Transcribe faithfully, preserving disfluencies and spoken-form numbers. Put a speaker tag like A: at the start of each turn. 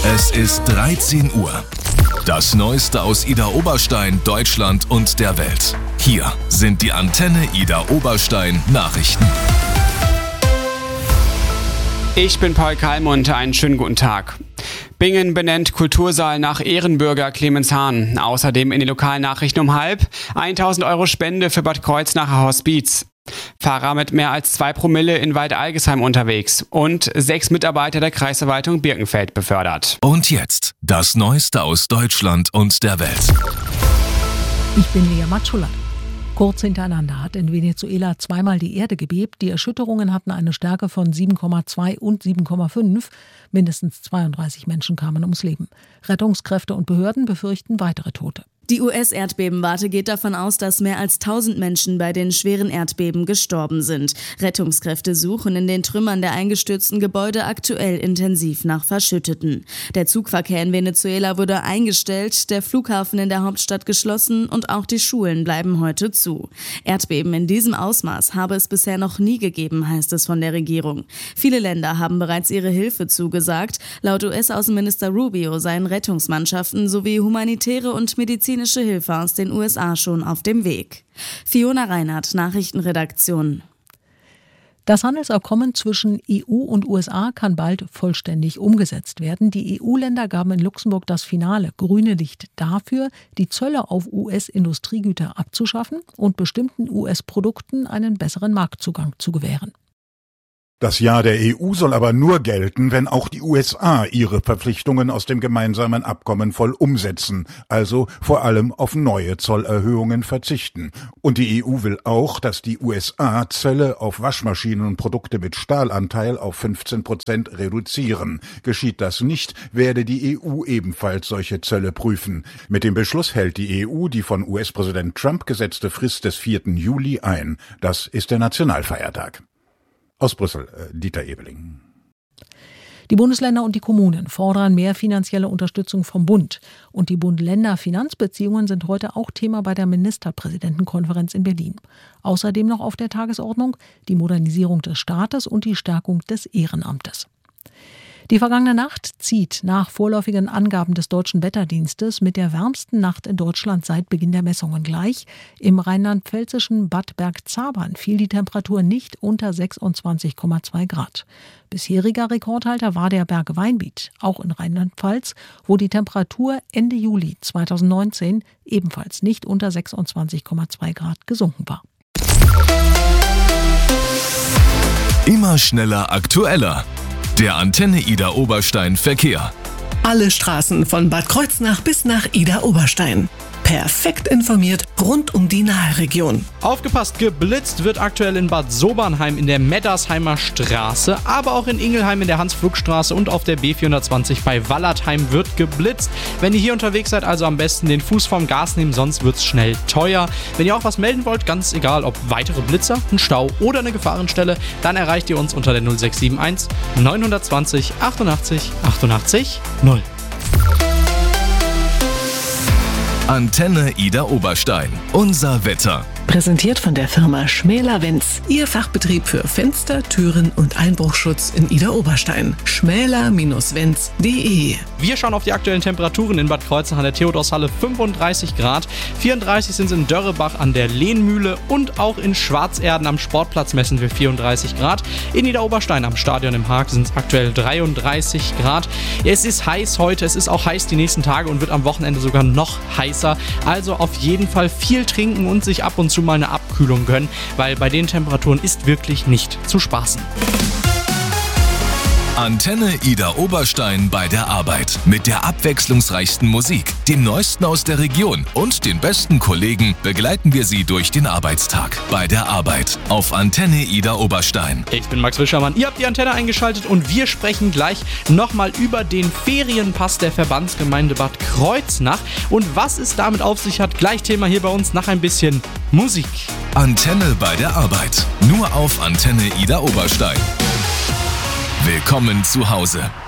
A: Es ist dreizehn Uhr. Das Neueste aus Idar-Oberstein, Deutschland und der Welt. Hier sind die Antenne Idar-Oberstein Nachrichten.
B: Ich bin Paul Kalmund, einen schönen guten Tag. Bingen benennt Kultursaal nach Ehrenbürger Clemens Hahn. Außerdem in den Lokalnachrichten um halb tausend Euro Spende für Bad Kreuznacher Hospiz. Fahrer mit mehr als zwei Promille in Waldalgesheim unterwegs und sechs Mitarbeiter der Kreisverwaltung Birkenfeld befördert.
A: Und jetzt das Neueste aus Deutschland und der Welt.
C: Ich bin Lea Matschulat. Kurz hintereinander hat in Venezuela zweimal die Erde gebebt. Die Erschütterungen hatten eine Stärke von sieben Komma zwei und sieben Komma fünf. Mindestens zweiunddreißig Menschen kamen ums Leben. Rettungskräfte und Behörden befürchten weitere Tote.
D: Die U S-Erdbebenwarte geht davon aus, dass mehr als tausend Menschen bei den schweren Erdbeben gestorben sind. Rettungskräfte suchen in den Trümmern der eingestürzten Gebäude aktuell intensiv nach Verschütteten. Der Zugverkehr in Venezuela wurde eingestellt, der Flughafen in der Hauptstadt geschlossen und auch die Schulen bleiben heute zu. Erdbeben in diesem Ausmaß habe es bisher noch nie gegeben, heißt es von der Regierung. Viele Länder haben bereits ihre Hilfe zugesagt. Laut U S-Außenminister Rubio seien Rettungsmannschaften sowie humanitäre und medizinische Hilfe aus den U S A schon auf dem Weg. Fiona Reinhardt, Nachrichtenredaktion.
C: Das Handelsabkommen zwischen E U und U S A kann bald vollständig umgesetzt werden. Die E U-Länder gaben in Luxemburg das finale grüne Licht dafür, die Zölle auf U S-Industriegüter abzuschaffen und bestimmten U S-Produkten einen besseren Marktzugang zu gewähren.
E: Das Ja der E U soll aber nur gelten, wenn auch die U S A ihre Verpflichtungen aus dem gemeinsamen Abkommen voll umsetzen, also vor allem auf neue Zollerhöhungen verzichten. Und die E U will auch, dass die U S A Zölle auf Waschmaschinen und Produkte mit Stahlanteil auf fünfzehn Prozent reduzieren. Geschieht das nicht, werde die E U ebenfalls solche Zölle prüfen. Mit dem Beschluss hält die E U die von U S-Präsident Trump gesetzte Frist des vierten Juli ein. Das ist der Nationalfeiertag. Aus Brüssel, Dieter Ebeling.
C: Die Bundesländer und die Kommunen fordern mehr finanzielle Unterstützung vom Bund. Und die Bund-Länder-Finanzbeziehungen sind heute auch Thema bei der Ministerpräsidentenkonferenz in Berlin. Außerdem noch auf der Tagesordnung die Modernisierung des Staates und die Stärkung des Ehrenamtes. Die vergangene Nacht zieht nach vorläufigen Angaben des Deutschen Wetterdienstes mit der wärmsten Nacht in Deutschland seit Beginn der Messungen gleich. Im rheinland-pfälzischen Bad Bergzabern fiel die Temperatur nicht unter sechsundzwanzig Komma zwei Grad. Bisheriger Rekordhalter war der Berg Weinbiet, auch in Rheinland-Pfalz, wo die Temperatur Ende Juli zweitausendneunzehn ebenfalls nicht unter sechsundzwanzig Komma zwei Grad gesunken war.
A: Immer schneller, aktueller. Der Antenne Idar-Oberstein Verkehr.
F: Alle Straßen von Bad Kreuznach bis nach Idar-Oberstein. Perfekt informiert rund um die Nahregion.
G: Aufgepasst, geblitzt wird aktuell in Bad Sobernheim in der Meddersheimer Straße, aber auch in Ingelheim in der Hans-Pflug-Straße und auf der B vierhundertzwanzig bei Wallertheim wird geblitzt. Wenn ihr hier unterwegs seid, also am besten den Fuß vom Gas nehmen, sonst wird's schnell teuer. Wenn ihr auch was melden wollt, ganz egal ob weitere Blitzer, ein Stau oder eine Gefahrenstelle, dann erreicht ihr uns unter der null sechs sieben eins neun zwei null achtundachtzig achtundachtzig null.
A: Antenne Idar-Oberstein. Unser Wetter.
F: Präsentiert von der Firma Schmäler-Wenz. Ihr Fachbetrieb für Fenster, Türen und Einbruchschutz in Idar-Oberstein. schmäler Bindestrich wenz Punkt de.
G: Wir schauen auf die aktuellen Temperaturen in Bad Kreuznach an der Theodorshalle, fünfunddreißig Grad. vierunddreißig sind es in Dörrebach an der Lehnmühle und auch in Schwarzerden am Sportplatz messen wir vierunddreißig Grad. In Idar-Oberstein am Stadion im Haag sind es aktuell dreiunddreißig Grad. Es ist heiß heute, es ist auch heiß die nächsten Tage und wird am Wochenende sogar noch heißer. Also auf jeden Fall viel trinken und sich ab und zu mal eine Abkühlung gönnen, weil bei den Temperaturen ist wirklich nicht zu spaßen.
A: Antenne Idar-Oberstein bei der Arbeit. Mit der abwechslungsreichsten Musik, dem Neuesten aus der Region und den besten Kollegen begleiten wir Sie durch den Arbeitstag. Bei der Arbeit auf Antenne Idar-Oberstein.
G: Ich bin Max Wischermann, ihr habt die Antenne eingeschaltet und wir sprechen gleich nochmal über den Ferienpass der Verbandsgemeinde Bad Kreuznach und was es damit auf sich hat. Gleich Thema hier bei uns nach ein bisschen Musik.
A: Antenne bei der Arbeit. Nur auf Antenne Idar-Oberstein. Willkommen zu Hause.